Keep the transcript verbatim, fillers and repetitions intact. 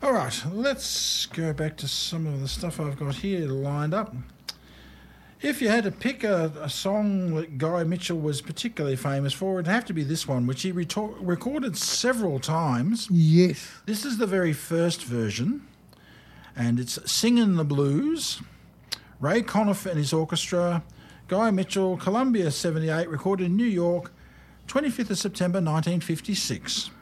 All right, let's go back to some of the stuff I've got here lined up. If you had to pick a, a song that Guy Mitchell was particularly famous for, it'd have to be this one, which he retor- recorded several times. Yes. This is the very first version, and it's Singin' the Blues. Ray Conniff and his orchestra. Guy Mitchell, Columbia seventy-eight, recorded in New York, twenty-fifth of September nineteen fifty-six.